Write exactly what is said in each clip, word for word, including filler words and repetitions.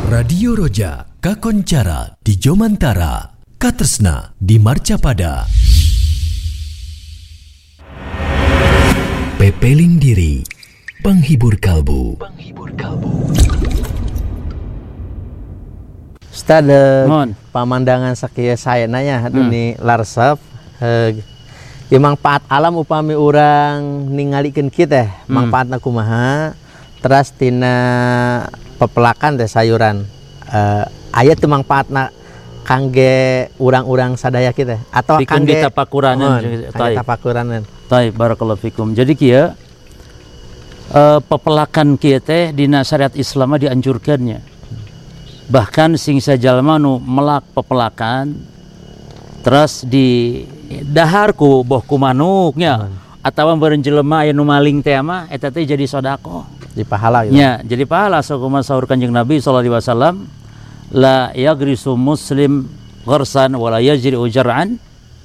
Radio Roja kakoncara di Jomantara, katresna di Marcapada. Pepeling diri, penghibur kalbu. Penghibur kalbu. Stade pemandangan sakieu saenanya hatu ni larsep eh, ieu mangpaat alam upami urang ningalikeun kieu teh mangpaatna kumaha teras tina pepelakan teh sayuran eh, aya teu mangpaatna kangge urang-urang sadaya kieu teh atau kangge tapakuranan kangge tapakuranan. Taib barakallahu fikum. Jadi kieu uh, pepelakan kieu teh dina syariat Islam dianjurkannya. Bahkan sing sajalma nu melak pepelakan terus di daharku boh ku manuknya hmm. atawa beureun jelema aya nu maling teh mah eta teh jadi sedekah. Di pahala gitu. Ya, jadi pahala sakumaha saur Kanjeng Nabi sallallahu alaihi wasallam la yagrisu muslim gharsan wala yajri ujar'an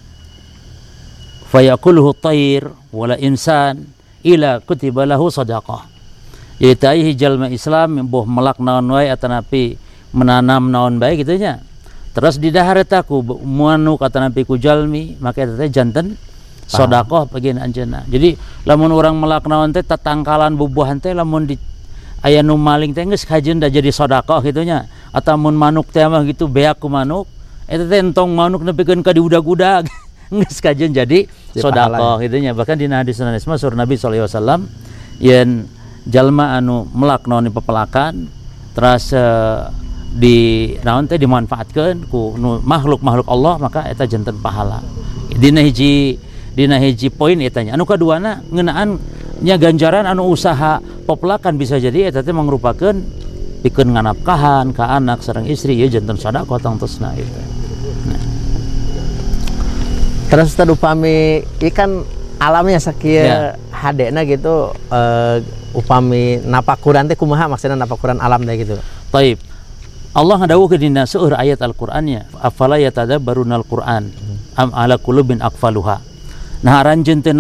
fayaquluhu tayr wala insan ila kutiba lahu sadaqah. Jadi tah jalma Islam boh melak naon wae atanapi menanam naon bae kitu nya. Terus di dahar eta ku manuk atanapi ku jalmi maka eta teh janten sedekah pagieun anjeunna. Jadi lamun urang melak naon teh tatangkalan bubuhan teh lamun di aya nu maling teh geus kajeun da jadi sedekah kitu nya. Atawa mun manuk teh mah gitu beak ku manuk eta teh entong manuk nepikeun ka diudag-udag. Geus kajeun jadi sedekah kitu nya. Bahkan dina hadis sanes mah sur Nabi sallallahu alaihi wasallam yen jalma anu melak naon pepelakan terus uh, di naon teh dimanfaatkeun ku nu makhluk-makhluk Allah maka eta janten pahala. Dina hiji dina hiji poin eta nya. Anu kaduana ngeunaan nya ganjaran anu usaha pepelakan bisa jadi eta teh mangrupakeun pikeun nganapkahan ka anak sareng istri ieu janten sedekah tangtosna eta. Nah. Terus tadi upami ikan alamnya sakieu ya. Hadena gitu uh, upami napakuran teh kumaha maksudna napakuran alam teh gitu. Taib. Allah ngadawukeun dina seueur ayat Al-Qur'annya, afala yatadabbarunal Qur'an am ala qulubin aqfaluha. Nah aranjeun teu